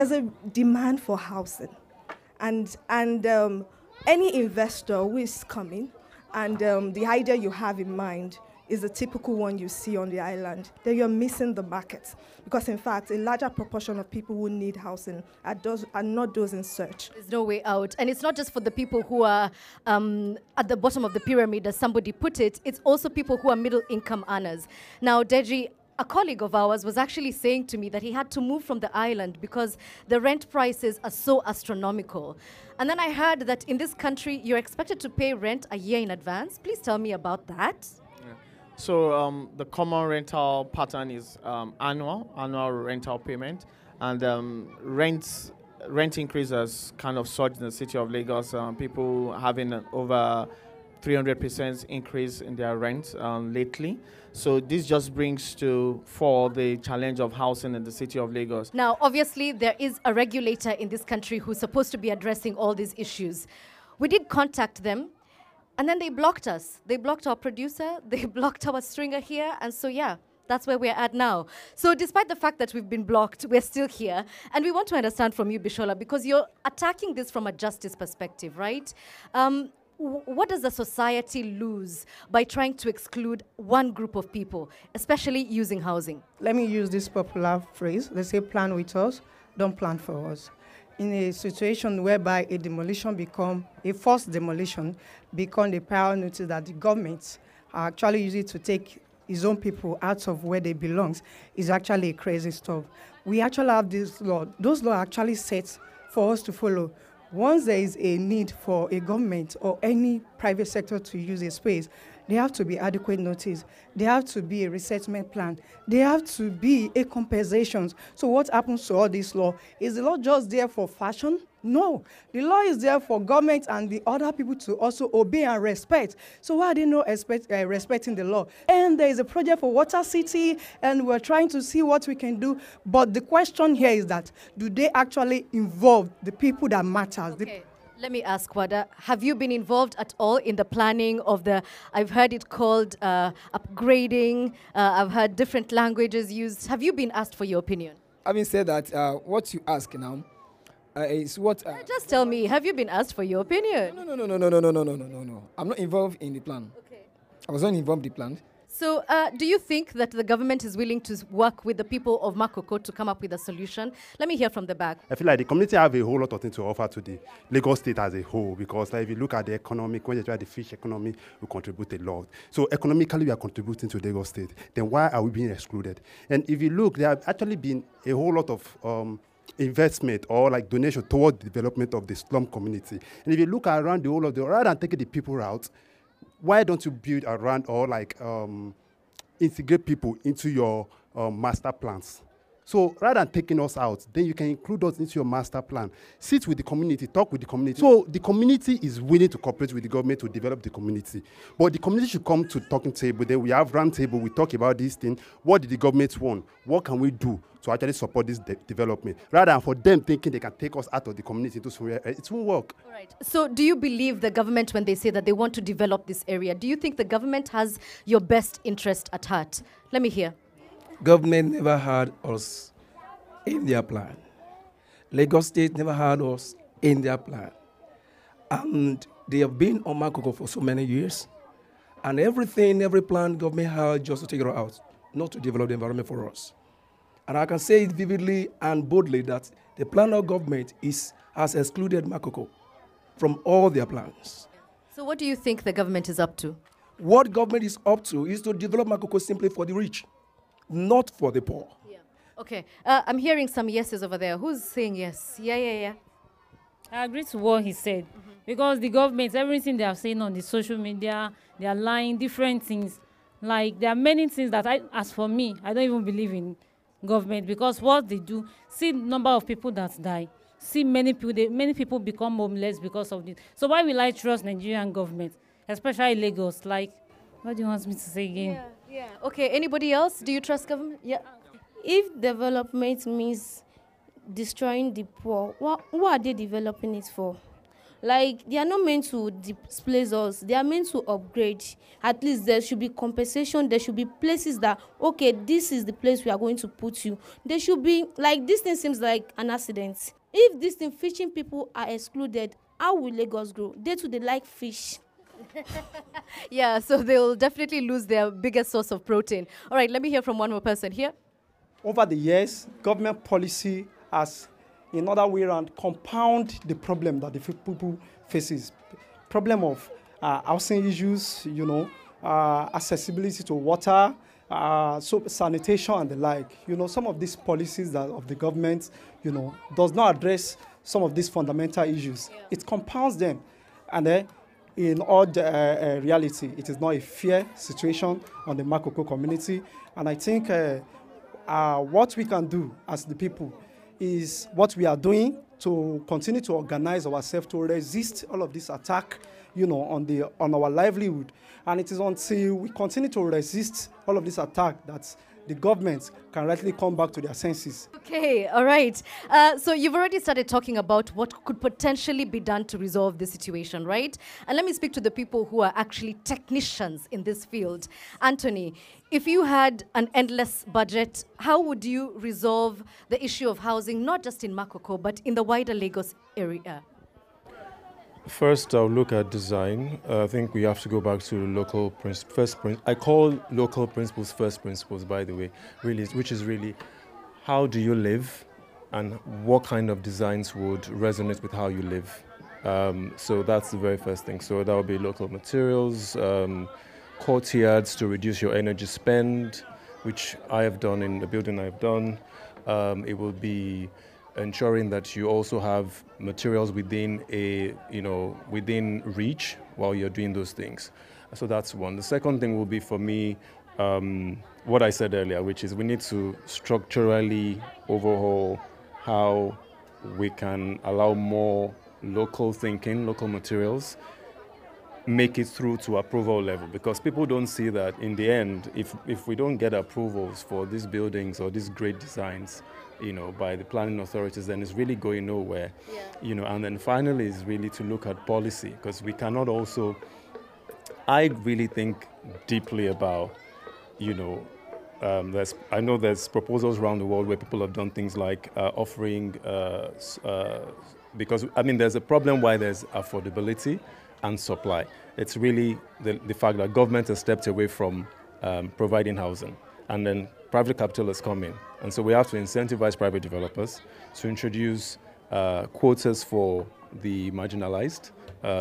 There's a demand for housing, and any investor who is coming, and the idea you have in mind is the typical one you see on the island, then you're missing the market. Because in fact, a larger proportion of people who need housing are not those in search. There's no way out. And it's not just for the people who are at the bottom of the pyramid, as somebody put it, it's also people who are middle income earners. Now, Deji, a colleague of ours was actually saying to me that he had to move from the island because the rent prices are so astronomical. And then I heard that in this country, you're expected to pay rent a year in advance. Please tell me about that. So the common rental pattern is annual rental payment, and rent increases kind of surged in the city of Lagos. People having an over 300% increase in their rent lately. So this just brings to fore the challenge of housing in the city of Lagos. Now, obviously, there is a regulator in this country who's supposed to be addressing all these issues. We did contact them. And then they blocked us. They blocked our producer. They blocked our stringer here. And so, yeah, that's where we're at now. So despite the fact that we've been blocked, we're still here. And we want to understand from you, Bishola, because you're attacking this from a justice perspective, right? What does the society lose by trying to exclude one group of people, especially using housing? Let me use this popular phrase. They say, plan with us, don't plan for us. In a situation whereby a forced demolition become the prior notice that the government are actually using to take his own people out of where they belong, is actually a crazy stuff. We actually have this law. Those laws are actually set for us to follow. Once there is a need for a government or any private sector to use a space, there have to be adequate notice. There have to be a resettlement plan. There have to be a compensation. So what happens to all this law? Is the law just there for fashion? No. The law is there for government and the other people to also obey and respect. So why are they not respecting the law? And there is a project for Water City, and we're trying to see what we can do. But the question here is that, do they actually involve the people that matters? Okay. Let me ask, Wada, have you been involved at all in the planning of I've heard it called upgrading, I've heard different languages used. Have you been asked for your opinion? Having said that, what you ask now is what... just tell me, have you been asked for your opinion? No. I'm not involved in the plan. Okay. I was not involved in the plan. So do you think that the government is willing to work with the people of Makoko to come up with a solution? Let me hear from the back. I feel like the community have a whole lot of things to offer to the Lagos state as a whole, because like, if you look at the economic, when you try the fish economy, we contribute a lot. So economically, we are contributing to Lagos state. Then why are we being excluded? And if you look, there have actually been a whole lot of investment or like donation toward the development of the slum community. And if you look around the whole of rather than taking the people out, why don't you build around or like integrate people into your master plans? So rather than taking us out, then you can include us into your master plan. Sit with the community, talk with the community. So the community is willing to cooperate with the government to develop the community. But the community should come to talking table. Then we have round table, we talk about this thing. What did the government want? What can we do to actually support this development? Rather than for them thinking they can take us out of the community into somewhere, it won't work. All right. So do you believe the government when they say that they want to develop this area? Do you think the government has your best interest at heart? Let me hear. Government never had us in their plan. Lagos State never had us in their plan. And they have been on Makoko for so many years. And every plan government had just to take it out, not to develop the environment for us. And I can say it vividly and boldly that the plan of government has excluded Makoko from all their plans. So what do you think the government is up to? What government is up to is to develop Makoko simply for the rich, not for the poor. Yeah. Okay. I'm hearing some yeses over there. Who's saying yes? Yeah. I agree to what he said. Because the government, everything they are saying on the social media, they are lying, different things. Like, there are many things that as for me, I don't even believe in government, because what they do, see number of people that die, see many people become homeless because of this. So why will I trust Nigerian government, especially Lagos? Like, what do you want me to say again? Yeah. Okay, anybody else? Do you trust government? Yeah. If development means destroying the poor, what are they developing it for? Like, they are not meant to displace us. They are meant to upgrade. At least there should be compensation. There should be places that, okay, this is the place we are going to put you. There should be, like, this thing seems like an accident. If this thing, fishing people are excluded, how will Lagos grow? They too, they like fish. Yeah, so they'll definitely lose their biggest source of protein. All right, let me hear from one more person here. Over the years, government policy has, in other way around, compound the problem that the people faces. Problem of housing issues, accessibility to water, so sanitation and the like. Some of these policies that of the government, does not address some of these fundamental issues. Yeah. It compounds them. And then, in all reality, it is not a fair situation on the Makoko community. And I think what we can do as the people is what we are doing to continue to organize ourselves to resist all of this attack, on our livelihood. And it is until we continue to resist all of this attack that the government can rightly come back to their senses. Okay, all right. So you've already started talking about what could potentially be done to resolve this situation, right? And let me speak to the people who are actually technicians in this field. Anthony, if you had an endless budget, how would you resolve the issue of housing, not just in Makoko, but in the wider Lagos area? First, I'll look at design. I think we have to go back to local principles. I call local principles first principles, by the way, really, which is really how do you live and what kind of designs would resonate with how you live. So that's the very first thing. So that will be local materials, courtyards to reduce your energy spend, which I have done in the building I've done. It will be ensuring that you also have materials within within reach while you're doing those things. So that's one. The second thing will be for me, what I said earlier, which is we need to structurally overhaul how we can allow more local thinking, local materials, make it through to approval level, because people don't see that in the end, if we don't get approvals for these buildings or these great designs, by the planning authorities, then it's really going nowhere. Yeah. And then finally is really to look at policy, because we cannot also, I really think deeply about, I know there's proposals around the world where people have done things like offering, because, there's a problem why there's affordability and supply. It's really the fact that government has stepped away from providing housing, and then private capital has come in. And so we have to incentivize private developers to introduce quotas for the marginalized,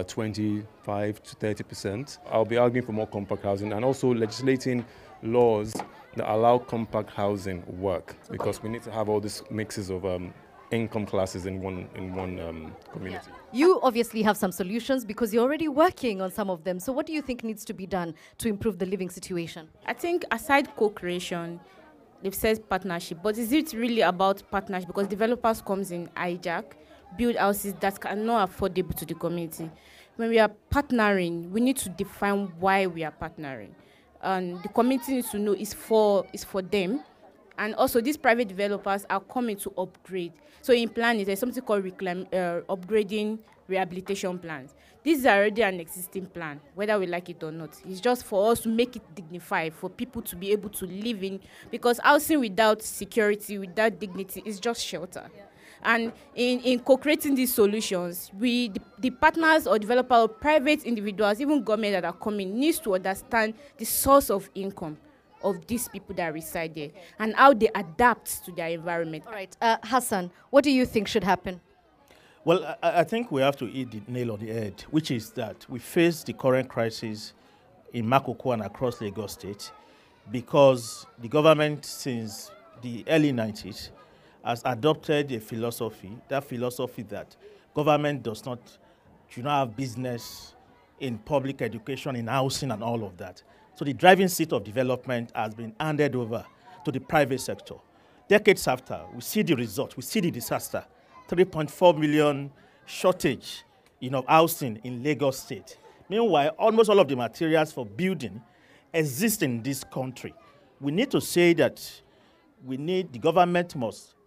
25 to 30%. I'll be arguing for more compact housing and also legislating laws that allow compact housing work, because we need to have all these mixes of income classes in one community. Yeah. You obviously have some solutions because you're already working on some of them. So what do you think needs to be done to improve the living situation? I think aside co-creation, they've said partnership, but is it really about partnership? Because developers comes in hijack, build houses that are not affordable to the community. When we are partnering, we need to define why we are partnering. And the community needs to know it's for them. And also, these private developers are coming to upgrade. So in planning, there's something called upgrading rehabilitation plans. This is already an existing plan, whether we like it or not. It's just for us to make it dignified, for people to be able to live in, because housing without security, without dignity, is just shelter. Yeah. And in co-creating these solutions, the partners or developer or private individuals, even government that are coming, needs to understand the source of income of these people that reside there and how they adapt to their environment. All right, Hassan, what do you think should happen? Well, I think we have to hit the nail on the head, which is that we face the current crisis in Makoko and across Lagos State because the government since the early 90s has adopted a philosophy, that government should not have business in public education, in housing and all of that. So the driving seat of development has been handed over to the private sector. Decades after, we see the result, we see the disaster. 3.4 million shortage, housing in Lagos State. Meanwhile, almost all of the materials for building exist in this country. We need to say that the government must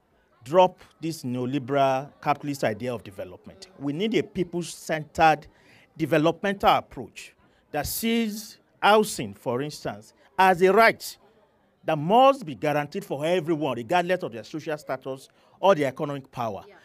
drop this neoliberal capitalist idea of development. We need a people-centered developmental approach that sees housing, for instance, as a right that must be guaranteed for everyone, regardless of their social status or their economic power. Yeah.